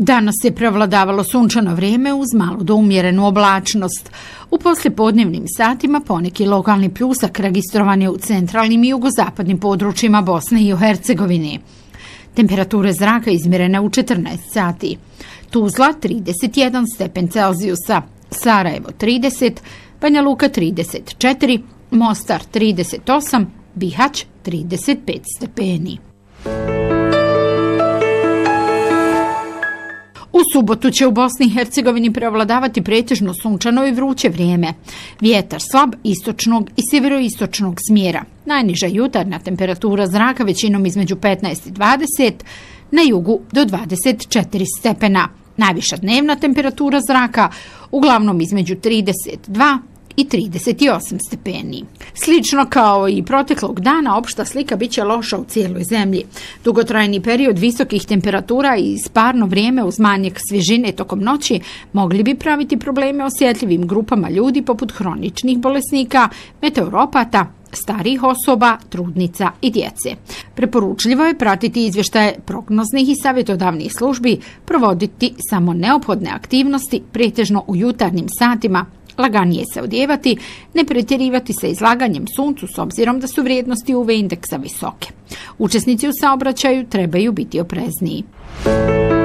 Danas je prevladavalo sunčano vrijeme uz malu do umjerenu oblačnost. U poslijepodnevnim satima poneki lokalni pljusak registrovan je u centralnim i jugozapadnim područjima Bosne i Hercegovine. Temperature zraka izmjerene u 14 sati. Tuzla 31 stepen Celzijusa, Sarajevo 30, Banja Luka 34, Mostar 38, Bihać 35 stepeni. U subotu će u Bosni i Hercegovini prevladavati pretežno sunčano i vruće vrijeme. Vjetar slab istočnog i sjeveroistočnog smjera. Najniža jutarnja temperatura zraka većinom između 15 i 20, na jugu do 24 stepena. Najviša dnevna temperatura zraka uglavnom između 32 i 38 stepeni. Slično kao i proteklog dana, opšta slika biće loša u cijeloj zemlji. Dugotrajni period visokih temperatura i sparno vrijeme uz manjak svježine tokom noći mogli bi praviti probleme osjetljivim grupama ljudi poput hroničnih bolesnika, meteoropata, starijih osoba, trudnica i djece. Preporučljivo je pratiti izvještaje prognoznih i savjetodavnih službi, provoditi samo neophodne aktivnosti, pretežno u jutarnjim satima, laganije se odjevati, ne pretjerivati sa izlaganjem suncu s obzirom da su vrijednosti UV indeksa visoke. Učesnici u saobraćaju trebaju biti oprezniji.